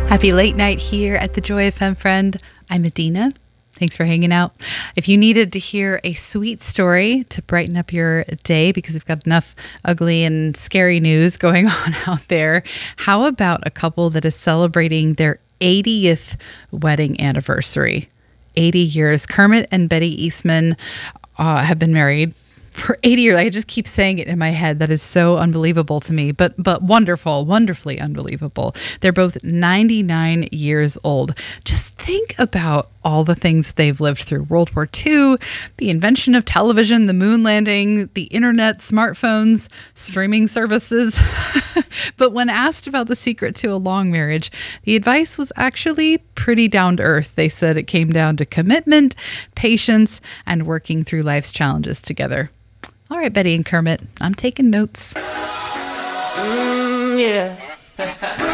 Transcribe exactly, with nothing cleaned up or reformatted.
Happy late night here at the Joy F M, friend. I'm Adina. Thanks for hanging out. If you needed to hear a sweet story to brighten up your day because we've got enough ugly and scary news going on out there, how about a couple that is celebrating their eightieth wedding anniversary? eighty years. Kermit and Betty Eastman uh, have been married for eighty years. I just keep saying it in my head. That is so unbelievable to me, but but wonderful, wonderfully unbelievable. They're both ninety-nine years old. Just think about all the things they've lived through. World War Two, the invention of television, the moon landing, the internet, smartphones, streaming services. But when asked about the secret to a long marriage, the advice was actually pretty down to earth. They said it came down to commitment, patience, and working through life's challenges together. All right, Betty and Kermit, I'm taking notes. Mm, yeah.